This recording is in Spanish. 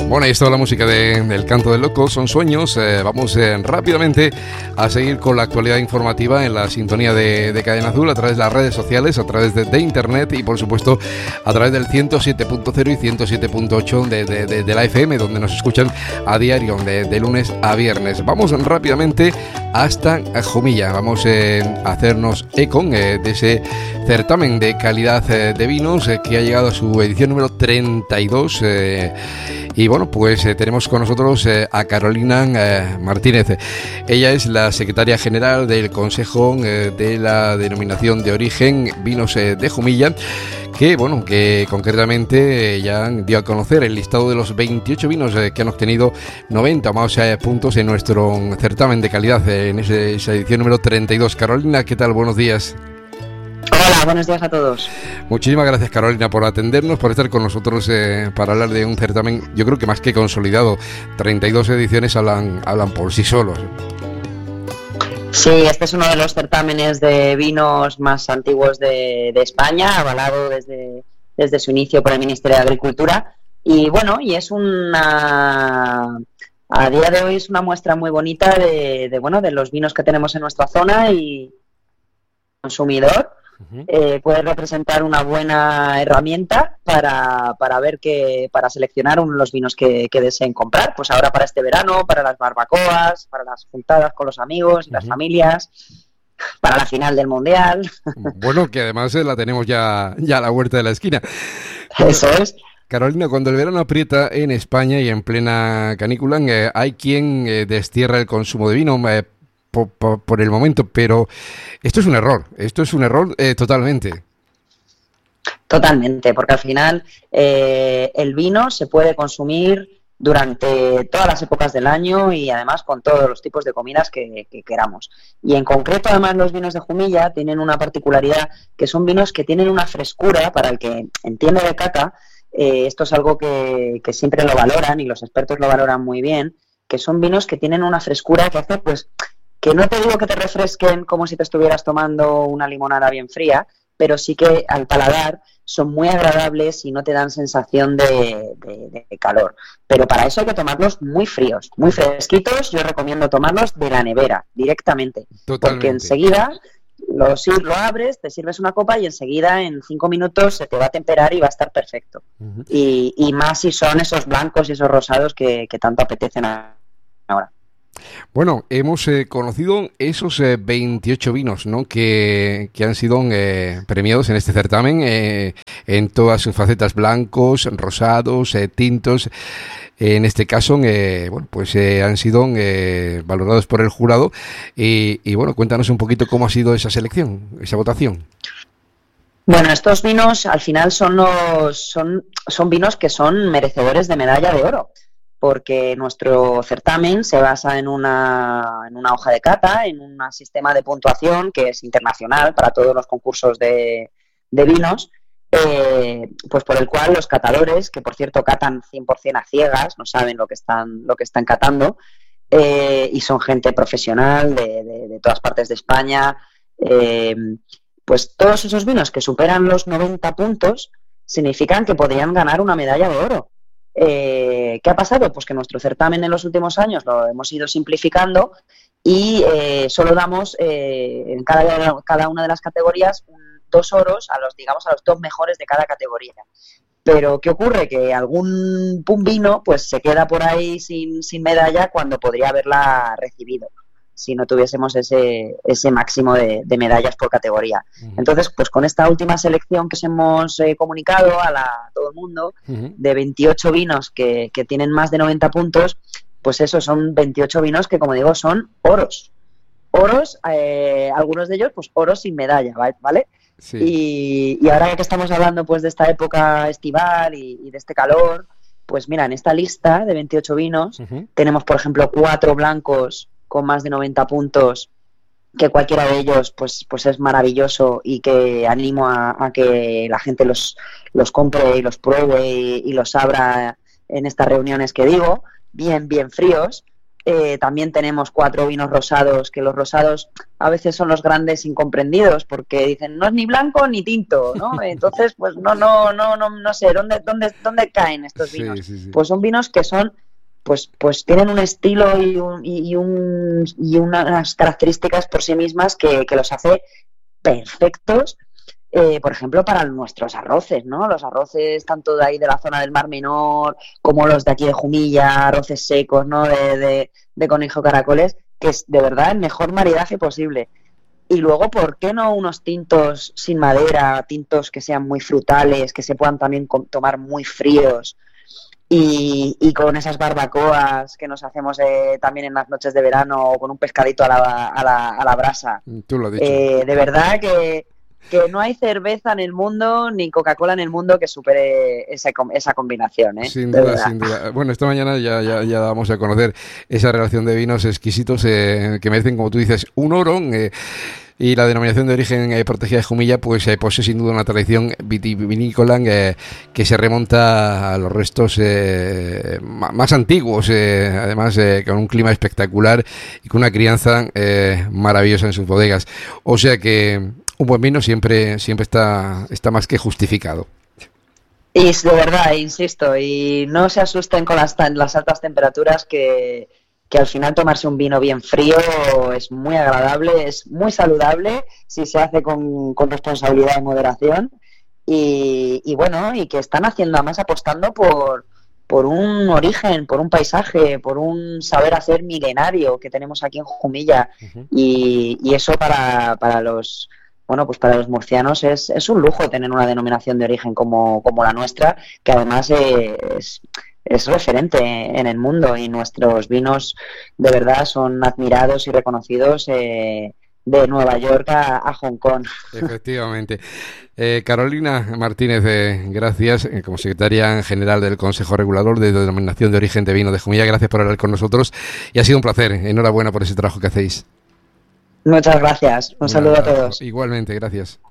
Bueno, ahí está la música del Canto del Loco, son sueños. Vamos rápidamente a seguir con la actualidad informativa en la sintonía de Cadena Azul, a través de las redes sociales, a través de internet y por supuesto a través del 107.0 y 107.8 de la FM, donde nos escuchan a diario de lunes a viernes. Vamos rápidamente hasta Jumilla. Vamos a hacernos eco de ese certamen de calidad de vinos que ha llegado a su edición número 32. Y bueno, pues tenemos con nosotros a Carolina Martínez. Ella es la secretaria general del Consejo de la Denominación de Origen Vinos de Jumilla, que concretamente ya dio a conocer el listado de los 28 vinos que han obtenido 90 más puntos en nuestro certamen de calidad en esa edición número 32. Carolina, ¿qué tal? Buenos días. Hola, buenos días a todos. Muchísimas gracias, Carolina, por atendernos, por estar con nosotros para hablar de un certamen, yo creo que más que consolidado. 32 ediciones hablan por sí solos. Sí, este es uno de los certámenes de vinos más antiguos de España, avalado desde su inicio por el Ministerio de Agricultura. Y bueno, y es a día de hoy es una muestra muy bonita de los vinos que tenemos en nuestra zona, y el consumidor puede representar una buena herramienta para seleccionar los vinos que deseen comprar, pues ahora para este verano, para las barbacoas, para las juntadas con los amigos y las familias, para la final del Mundial. Bueno, que además la tenemos ya a la vuelta de la esquina. Eso es. Carolina, cuando el verano aprieta en España y en plena canícula, hay quien destierra el consumo de vino por el momento, pero esto es un error totalmente. Totalmente, porque al final el vino se puede consumir durante todas las épocas del año y además con todos los tipos de comidas que queramos. Y en concreto, además, los vinos de Jumilla tienen una particularidad, que son vinos que tienen una frescura. Para el que entiende de cata, esto es algo que siempre lo valoran y los expertos lo valoran muy bien, que son vinos que tienen una frescura que hace, pues, que no te digo que te refresquen como si te estuvieras tomando una limonada bien fría, pero sí que al paladar son muy agradables y no te dan sensación de calor. Pero para eso hay que tomarlos muy fríos, muy fresquitos. Yo recomiendo tomarlos de la nevera, directamente. Totalmente. Porque enseguida lo abres, te sirves una copa y enseguida en 5 minutos se te va a temperar y va a estar perfecto. Uh-huh. Y más si son esos blancos y esos rosados que tanto apetecen ahora. Bueno, hemos conocido esos 28 vinos, ¿no?, que han sido premiados en este certamen en todas sus facetas: blancos, rosados, tintos. En este caso, han sido valorados por el jurado. Y bueno, cuéntanos un poquito cómo ha sido esa selección, esa votación. Bueno, estos vinos al final son vinos que son merecedores de medalla de oro, porque nuestro certamen se basa en una hoja de cata, en un sistema de puntuación que es internacional para todos los concursos de vinos, pues por el cual los catadores, que por cierto catan 100% a ciegas, no saben lo que están catando, y son gente profesional de todas partes de España, pues todos esos vinos que superan los 90 puntos significan que podrían ganar una medalla de oro. ¿Qué ha pasado? Pues que nuestro certamen en los últimos años lo hemos ido simplificando y solo damos en cada una de las categorías 2 oros a los 2 mejores de cada categoría. Pero ¿qué ocurre? Que algún vino pues se queda por ahí sin medalla cuando podría haberla recibido si no tuviésemos ese máximo de medallas por categoría. Uh-huh. Entonces, pues con esta última selección que os hemos comunicado a todo el mundo, uh-huh, de 28 vinos que tienen más de 90 puntos, pues eso, son 28 vinos que, como digo, son oros. Oros, algunos de ellos, pues oros sin medalla, ¿vale? Sí. Y ahora que estamos hablando pues de esta época estival y de este calor, pues mira, en esta lista de 28 vinos, uh-huh, tenemos, por ejemplo, 4 blancos con más de 90 puntos, que cualquiera de ellos pues es maravilloso y que animo a que la gente los compre y los pruebe y los abra en estas reuniones que digo, bien fríos. También tenemos 4 vinos rosados, que los rosados a veces son los grandes incomprendidos porque dicen no es ni blanco ni tinto, ¿no? Entonces, pues no sé, ¿dónde caen estos vinos? Sí, sí, sí. Pues son vinos que son, pues tienen un estilo y unas características por sí mismas que los hace perfectos. Por ejemplo, para nuestros arroces, ¿no? Los arroces tanto de ahí de la zona del Mar Menor como los de aquí de Jumilla, arroces secos, ¿no? De conejo caracoles, que es de verdad el mejor maridaje posible. Y luego, ¿por qué no unos tintos sin madera, tintos que sean muy frutales, que se puedan también tomar muy fríos? Y con esas barbacoas que nos hacemos también en las noches de verano, o con un pescadito a la brasa. Tú lo has dicho. De verdad que no hay cerveza en el mundo ni Coca-Cola en el mundo que supere esa combinación, ¿eh? Sin duda, sin duda. Bueno, esta mañana ya vamos a conocer esa relación de vinos exquisitos que merecen, como tú dices, un oro. Y la denominación de origen protegida de Jumilla, pues posee sin duda una tradición vitivinícola que se remonta a los restos más antiguos, además con un clima espectacular y con una crianza maravillosa en sus bodegas. O sea que un buen vino siempre está más que justificado. Y es de verdad, insisto, y no se asusten con las altas temperaturas que al final tomarse un vino bien frío es muy agradable, es muy saludable si se hace con responsabilidad y moderación. Y bueno, y que están haciendo, además apostando por un origen, por un paisaje, por un saber hacer milenario que tenemos aquí en Jumilla. Uh-huh. Y eso para los... Bueno, pues para los murcianos es un lujo tener una denominación de origen como la nuestra, que además es referente en el mundo, y nuestros vinos de verdad son admirados y reconocidos de Nueva York a Hong Kong. Efectivamente. Carolina Martínez, gracias, como secretaria general del Consejo Regulador de Denominación de Origen de Vino de Jumilla, gracias por hablar con nosotros y ha sido un placer. Enhorabuena por ese trabajo que hacéis. Muchas gracias. Un saludo a todos. Igualmente, gracias.